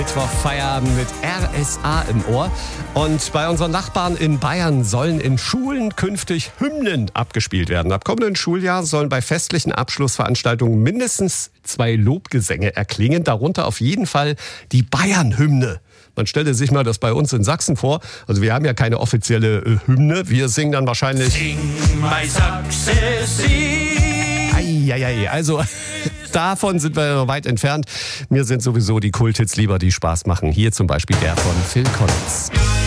Mittwoch Feierabend mit RSA im Ohr. Und bei unseren Nachbarn in Bayern sollen in Schulen künftig Hymnen abgespielt werden. Ab kommenden Schuljahr sollen bei festlichen Abschlussveranstaltungen mindestens 2 Lobgesänge erklingen, darunter auf jeden Fall die Bayern-Hymne. Man stelle sich mal das bei uns in Sachsen vor. Also wir haben ja keine offizielle Hymne. Wir singen dann wahrscheinlich... Sing, my Sachse, sing. Eieiei, also davon sind wir weit entfernt. Mir sind sowieso die Kulthits lieber, die Spaß machen. Hier zum Beispiel der von Phil Collins.